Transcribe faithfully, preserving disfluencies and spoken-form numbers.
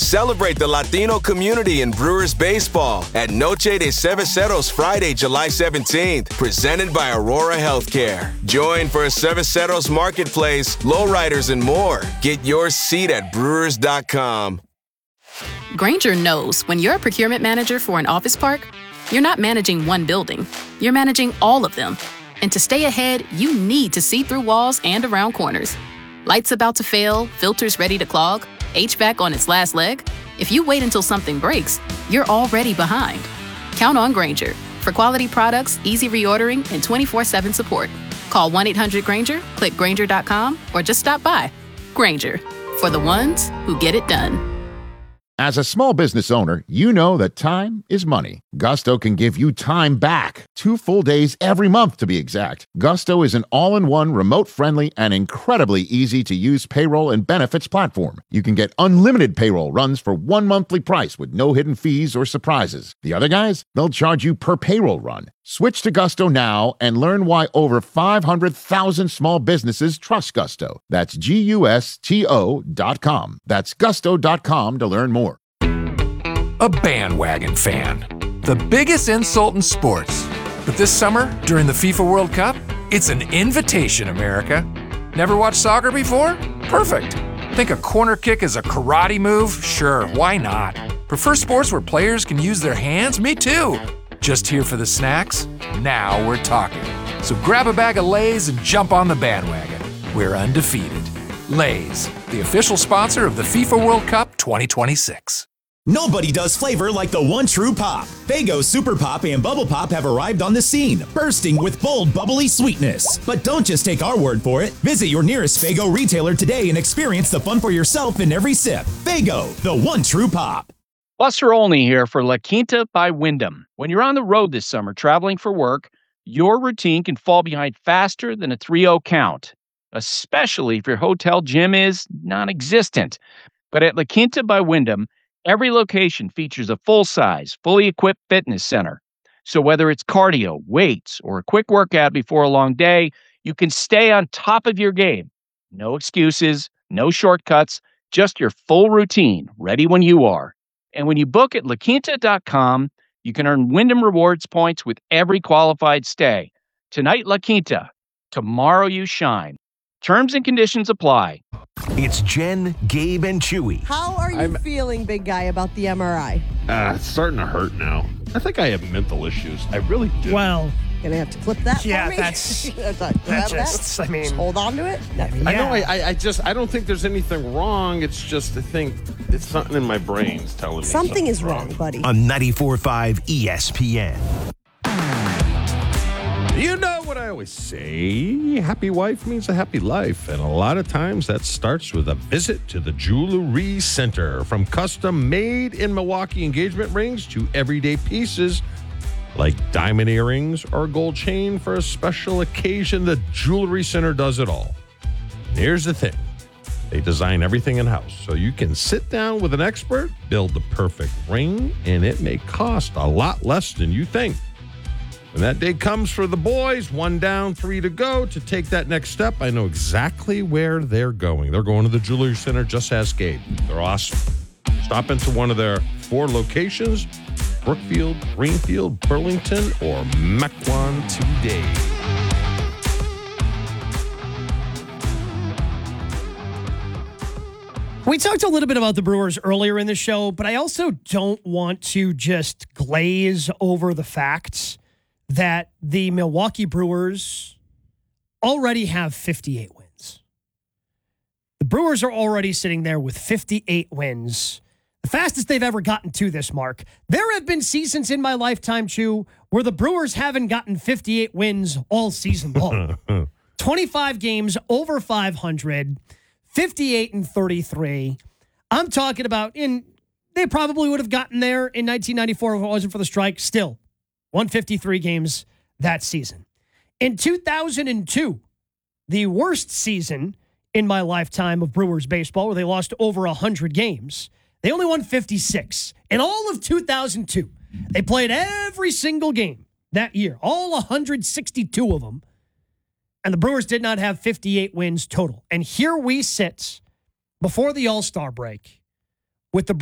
Celebrate the Latino community in Brewers baseball at Noche de Cerveceros Friday, July seventeenth, presented by Aurora Healthcare. Join for a Cerveceros marketplace, lowriders, and more. Get your seat at brewers dot com. Grainger knows when you're a procurement manager for an office park, you're not managing one building, you're managing all of them. And to stay ahead, you need to see through walls and around corners. Lights about to fail, filters ready to clog, H V A C on its last leg. If you wait until something breaks, you're already behind. Count on Grainger for quality products, easy reordering, and twenty-four seven support. Call one eight hundred Grainger, click Grainger dot com, or just stop by. Grainger, for the ones who get it done. As a small business owner, you know that time is money. Gusto can give you time back. Two full days every month, to be exact. Gusto is an all-in-one, remote-friendly, and incredibly easy-to-use payroll and benefits platform. You can get unlimited payroll runs for one monthly price with no hidden fees or surprises. The other guys, they'll charge you per payroll run. Switch to Gusto now and learn why over five hundred thousand small businesses trust Gusto. That's G U S T O dot com. That's gusto dot com to learn more. A bandwagon fan. The biggest insult in sports. But this summer, during the FIFA World Cup, it's an invitation, America. Never watched soccer before? Perfect. Think a corner kick is a karate move? Sure, why not? Prefer sports where players can use their hands? Me too. Just here for the snacks? Now we're talking. So grab a bag of Lay's and jump on the bandwagon. We're undefeated. Lay's, the official sponsor of the FIFA World Cup twenty twenty-six. Nobody does flavor like the one true pop. Faygo Super Pop and Bubble Pop have arrived on the scene, bursting with bold, bubbly sweetness. But don't just take our word for it. Visit your nearest Faygo retailer today and experience the fun for yourself in every sip. Faygo, the one true pop. Buster Olney here for La Quinta by Wyndham. When you're on the road this summer traveling for work, your routine can fall behind faster than a three oh count, especially if your hotel gym is non-existent. But at La Quinta by Wyndham, every location features a full-size, fully equipped fitness center. So whether it's cardio, weights, or a quick workout before a long day, you can stay on top of your game. No excuses, no shortcuts, just your full routine, ready when you are. And when you book at la quinta dot com, you can earn Wyndham Rewards points with every qualified stay. Tonight, La Quinta. Tomorrow, you shine. Terms and conditions apply. It's Jen, Gabe, and Chewy. How are you I'm, feeling, big guy, about the M R I? Uh, it's starting to hurt now. I think I have mental issues. I really do. Well, gonna have to clip that yeah, for me? that's, that's that's just, that. I mean... Just hold on to it? I, mean, I yeah. know, I, I just, I don't think there's anything wrong. It's just, I think it's something in my brain's telling me something is wrong, wrong, buddy. On ninety-four point five E S P N. You know what I always say, happy wife means a happy life. And a lot of times that starts with a visit to the Jewelry Center. From custom-made in Milwaukee engagement rings to everyday pieces like diamond earrings or a gold chain for a special occasion, the Jewelry Center does it all. And here's the thing. They design everything in-house, so you can sit down with an expert, build the perfect ring, and it may cost a lot less than you think. When that day comes for the boys, one down, three to go, to take that next step, I know exactly where they're going. They're going to the Jewelry Center. Just ask Gabe. They're awesome. Stop into one of their four locations, Brookfield, Greenfield, Burlington, or Mequon today. We talked a little bit about the Brewers earlier in the show, but I also don't want to just glaze over the facts that the Milwaukee Brewers already have fifty-eight wins. The Brewers are already sitting there with fifty-eight wins, the fastest they've ever gotten to this mark. There have been seasons in my lifetime, Chew, where the Brewers haven't gotten fifty-eight wins all season long. twenty-five games, over five hundred, fifty-eight and thirty-three. I'm talking about, in they probably would have gotten there in nineteen ninety-four if it wasn't for the strike. Still, one hundred fifty-three games that season. In two thousand two, the worst season in my lifetime of Brewers baseball, where they lost over one hundred games, they only won fifty-six. In all of two thousand two, they played every single game that year, all one hundred sixty-two of them, and the Brewers did not have fifty-eight wins total. And here we sit before the All-Star break with the